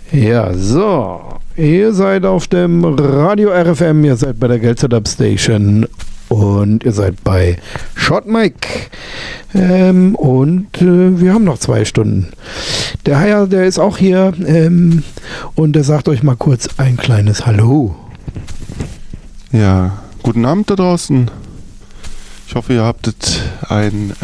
Ja, so. Ihr seid auf dem Radio RFM, ihr seid bei der Geld-Setup Station und ihr seid bei Short Mike. Und wir haben noch 2 Stunden. Der Haier, der ist auch hier und der sagt euch mal kurz ein kleines Hallo. Ja, guten Abend da draußen. Ich hoffe, ihr habtet ein